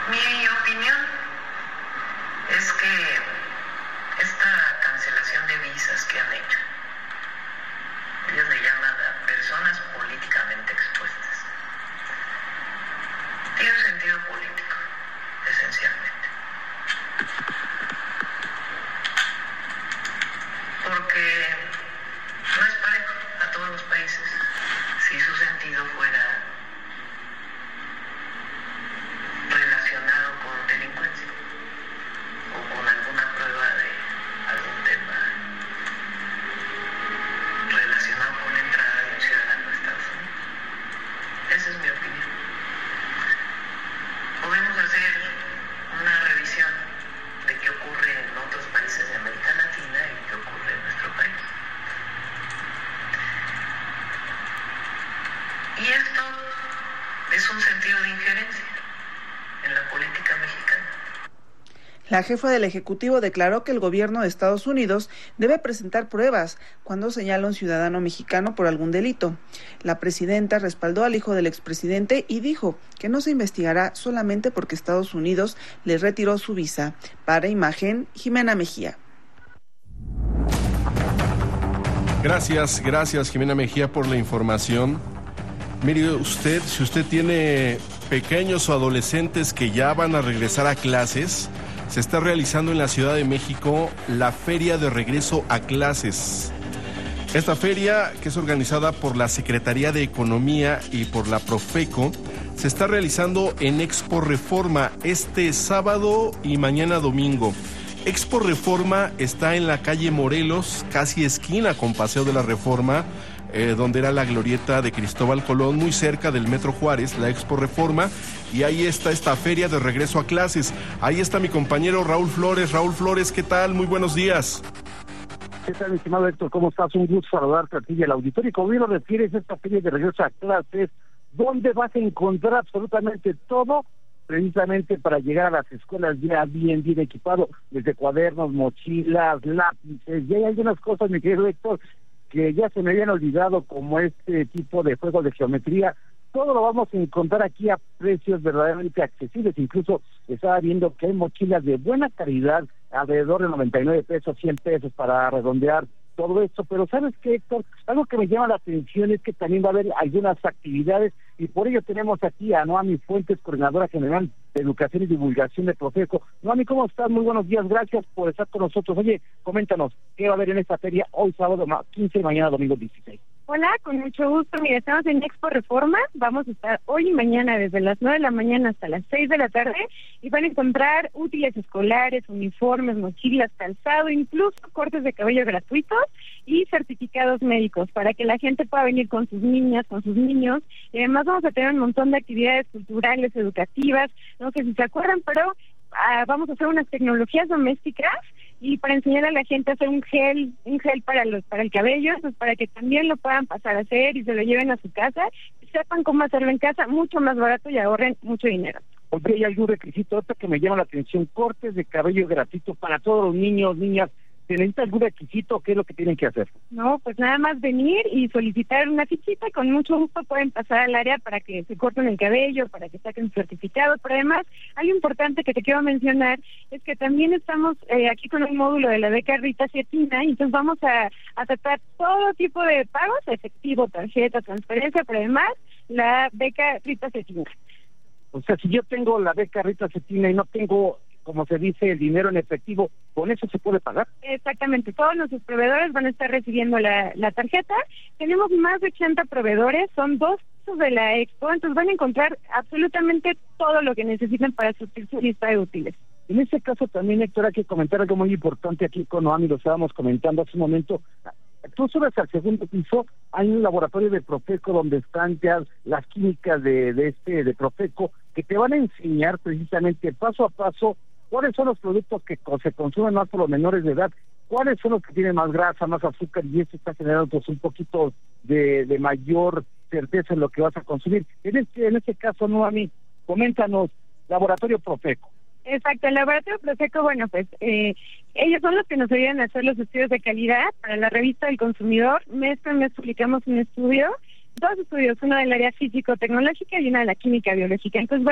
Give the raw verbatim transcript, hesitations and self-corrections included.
Mi opinión es que esta cancelación de visas que han hecho, ellos le llaman a personas políticamente expuestas, tiene un sentido político, esencialmente. Porque no es parejo a todos los países. Si su sentido fuera relacionado con delincuencia o con alguna prueba de algún tema relacionado con la entrada de un ciudadano a Estados Unidos. Esa es mi opinión. Podemos hacer una revisión de qué ocurre en otros países de América Latina y qué ocurre en nuestro país. Y esto es un sentido de injerencia en la política mexicana. La jefa del Ejecutivo declaró que el gobierno de Estados Unidos debe presentar pruebas cuando señala a un ciudadano mexicano por algún delito. La presidenta respaldó al hijo del expresidente y dijo que no se investigará solamente porque Estados Unidos le retiró su visa. Para Imagen, Jimena Mejía. Gracias, gracias Jimena Mejía por la información. Mire usted, si usted tiene pequeños o adolescentes que ya van a regresar a clases, se está realizando en la Ciudad de México la Feria de Regreso a Clases. Esta feria, que es organizada por la Secretaría de Economía y por la Profeco, se está realizando en Expo Reforma este sábado y mañana domingo. Expo Reforma está en la calle Morelos, casi esquina con Paseo de la Reforma, eh, donde era la glorieta de Cristóbal Colón, muy cerca del Metro Juárez, la Expo Reforma, y ahí está esta feria de regreso a clases. Ahí está mi compañero Raúl Flores. Raúl Flores, ¿qué tal? Muy buenos días. ¿Qué tal, mi estimado Héctor? ¿Cómo estás? Un gusto saludarte a ti y al auditorio. Y como bien lo refieres, esta feria de regreso a clases, donde vas a encontrar absolutamente todo, precisamente para llegar a las escuelas ya bien, bien equipado, desde cuadernos, mochilas, lápices, y hay algunas cosas, mi querido Héctor, que ya se me habían olvidado, como este tipo de juegos de geometría. Todo lo vamos a encontrar aquí a precios verdaderamente accesibles. Incluso estaba viendo que hay mochilas de buena calidad, alrededor de noventa y nueve pesos, cien pesos para redondear todo esto. Pero ¿sabes qué, Héctor? Algo que me llama la atención es que también va a haber algunas actividades, y por ello tenemos aquí a Noami Fuentes, coordinadora general de Educación y Divulgación de Profeco. Noami, ¿cómo estás? Muy buenos días, gracias por estar con nosotros. Oye, coméntanos, ¿qué va a haber en esta feria hoy sábado quince y mañana domingo dieciséis? Hola, con mucho gusto. Mira, estamos en Expo Reforma. Vamos a estar hoy y mañana desde las nueve de la mañana hasta las seis de la tarde y van a encontrar útiles escolares, uniformes, mochilas, calzado, incluso cortes de cabello gratuitos y certificados médicos para que la gente pueda venir con sus niñas, con sus niños. Y además vamos a tener un montón de actividades culturales, educativas. No sé si se acuerdan, pero uh, vamos a hacer unas tecnologías domésticas y para enseñar a la gente a hacer un gel, un gel para los, para el cabello, pues para que también lo puedan pasar a hacer y se lo lleven a su casa, y sepan cómo hacerlo en casa, mucho más barato y ahorren mucho dinero. Oye, ¿hay algún requisito otro que me llama la atención? Cortes de cabello gratuito para todos los niños, niñas. ¿Se necesita algún requisito? ¿Qué es lo que tienen que hacer? No, pues nada más venir y solicitar una fichita, y con mucho gusto pueden pasar al área para que se corten el cabello, para que saquen su certificado. Pero además, algo importante que te quiero mencionar es que también estamos eh, aquí con un módulo de la beca Rita Cetina, y entonces vamos a, a tratar todo tipo de pagos, efectivo, tarjeta, transferencia, pero además la beca Rita Cetina. O sea, si yo tengo la beca Rita Cetina y no tengo, como se dice, el dinero en efectivo, ¿con eso se puede pagar? Exactamente, todos nuestros proveedores van a estar recibiendo la, la tarjeta. Tenemos más de ochenta proveedores, son dos de la Expo, entonces van a encontrar absolutamente todo lo que necesitan para surtir su lista de útiles. En este caso también, Héctor, hay que comentar algo muy importante aquí con Noami, lo estábamos comentando hace un momento. Tú subes al segundo piso, hay un laboratorio de Profeco donde están ya las químicas de, de este de Profeco, que te van a enseñar precisamente paso a paso cuáles son los productos que se consumen más por los menores de edad, cuáles son los que tienen más grasa, más azúcar, y eso está generando pues un poquito de, de mayor certeza en lo que vas a consumir. En este, en este caso, Noami, coméntanos, Laboratorio Profeco. Exacto, el Laboratorio Profeco, bueno, pues eh, ellos son los que nos ayudan a hacer los estudios de calidad para la revista del consumidor. Mes a mes publicamos un estudio, dos estudios, uno del área físico-tecnológica y uno de la química biológica. Entonces,